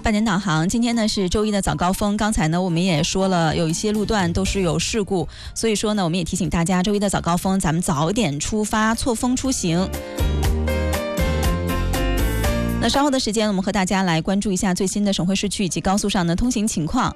8点导航，今天呢是周一的早高峰。刚才呢我们也说了，有一些路段都是有事故，所以说呢我们也提醒大家，周一的早高峰咱们早点出发，错峰出行。那稍后的时间，我们和大家来关注一下最新的省会市区以及高速上的通行情况。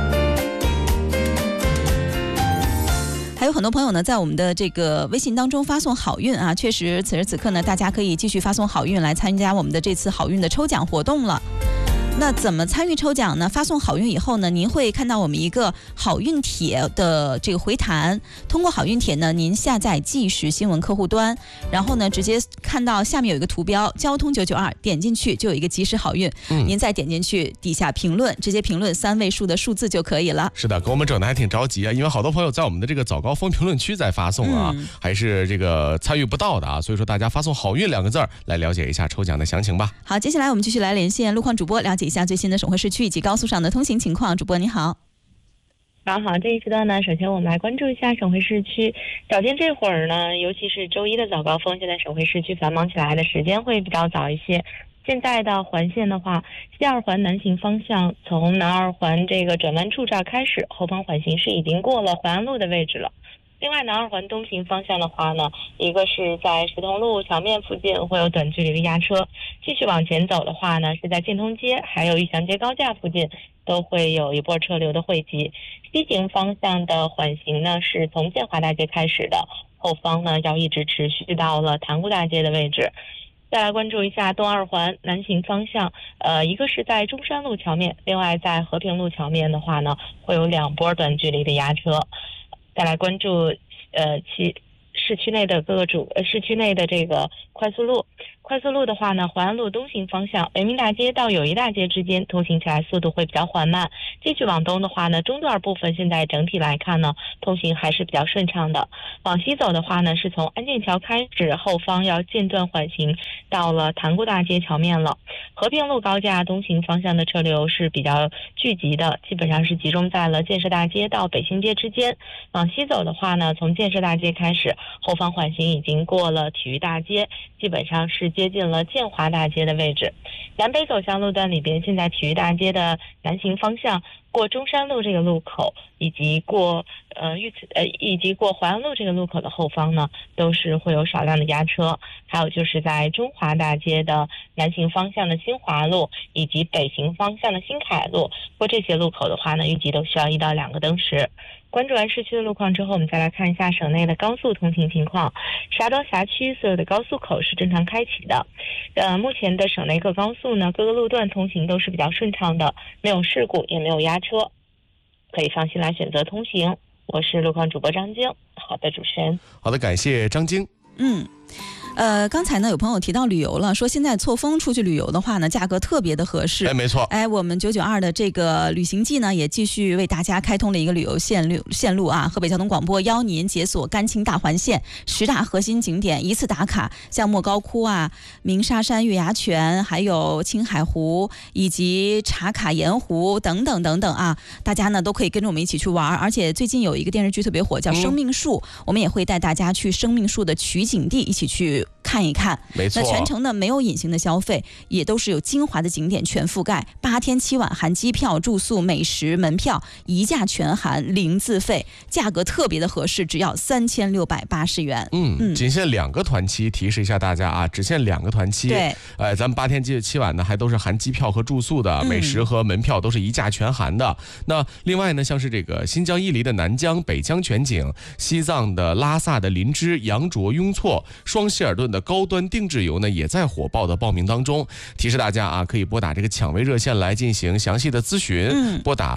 还有很多朋友呢，在我们的这个微信当中发送好运啊，确实此时此刻呢，大家可以继续发送好运来参加我们的这次好运的抽奖活动了。那怎么参与抽奖呢？发送好运以后呢，您会看到我们一个好运帖的这个回弹。通过好运帖呢，您下载即时新闻客户端，然后呢，直接看到下面有一个图标交通992，点进去就有一个即时好运。您再点进去底下评论，直接评论3位数的数字就可以了。 是的，给我们整的还挺着急啊，因为好多朋友在我们的这个早高峰评论区在发送啊，还是这个参与不到的啊，所以说大家发送好运2个字来了解一下抽奖的详情吧。 好，接下来我们继续来连线路况主播，了解一下最新的省会市区以及高速上的通行情况。主播你好。 好，这一时段呢，首先我们来关注一下省会市区。早间这会儿呢，尤其是周一的早高峰，现在省会市区繁忙起来的时间会比较早一些。现在的环线的话，西二环南行方向从南二环这个转弯处这儿开始，后方缓行是已经过了淮安路的位置了。另外，南二环东行方向的话呢，一个是在石头路桥面附近会有短距离的压车，继续往前走的话呢，是在建通街还有玉祥街高架附近都会有一波车流的汇集。西行方向的缓行呢，是从建华大街开始的，后方呢要一直持续到了塘沽大街的位置。再来关注一下东二环南行方向，一个是在中山路桥面，另外在和平路桥面的话呢，会有2波短距离的压车。再来关注市区内的市区内的这个快速路的话呢，淮安路东行方向北明大街到友谊大街之间通行起来速度会比较缓慢。继续往东的话呢，中段部分现在整体来看呢，通行还是比较顺畅的。往西走的话呢，是从安定桥开始，后方要间断缓行到了塘沽大街桥面了。和平路高架东行方向的车流是比较聚集的，基本上是集中在了建设大街到北新街之间。往西走的话呢，从建设大街开始，后方缓行已经过了体育大街，基本上是接近了建华大街的位置。南北走向路段里边，现在体育大街的南行方向过中山路这个路口，以及过淮安路这个路口的后方呢，都是会有少量的压车。还有就是在中华大街的南行方向的新华路，以及北行方向的新凯路，过这些路口的话呢，预计都需要1到2个灯时。关注完市区的路况之后，我们再来看一下省内的高速通行情况。沙庄辖区所有的高速口是正常开启的。目前的省内各高速呢，各个路段通行都是比较顺畅的，没有事故，也没有压车，可以放心来选择通行。我是路况主播张晶。好的，主持人。 好的，感谢张晶。 刚才呢有朋友提到旅游了，说现在错峰出去旅游的话呢，价格特别的合适。 没错。 我们992的这个旅行季呢，也继续为大家开通了一个旅游线路啊。河北交通广播邀您解锁甘青大环线10大核心景点，一次打卡，像莫高窟啊、鸣沙山月牙泉，还有青海湖以及茶卡盐湖等等等等啊，大家呢都可以跟着我们一起去玩。而且最近有一个电视剧特别火，叫《生命树》，我们也会带大家去生命树的取景地一起去看一看。 没错， 那全程呢没有隐形的消费，也都是有精华的景点全覆盖，8天7晚含机票、住宿、美食、门票一价全含，零自费，价格特别的合适，只要3680元。 仅限2个团期，提示一下大家啊，只限2个团期。 对， 咱们8天7晚呢，还都是含机票和住宿的，美食和门票都是一价全含的。那另外呢，像是这个新疆伊犁的南疆、北疆全景，西藏的拉萨的林芝、羊卓、雍措，双希尔顿的高端定制游呢，也在火爆的报名当中。提示大家啊，可以拨打这个抢位热线来进行详细的咨询，拨打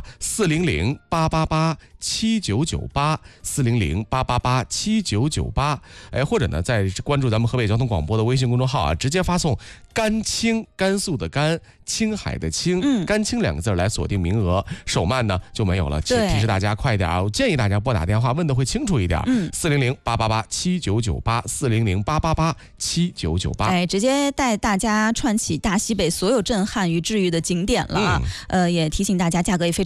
400-888-7998，400-888-7998，或者呢，在关注咱们河北交通广播的微信公众号啊，直接发送甘青，甘肃的甘，青海的青，甘青2个字来锁定名额，手慢呢就没有了。提示大家快点啊！我建议大家拨打电话问的会清楚一点，400-888-7998，400-888-7998， 直接带大家串起大西北所有震撼与治愈的景点了啊！也提醒大家，价格也非常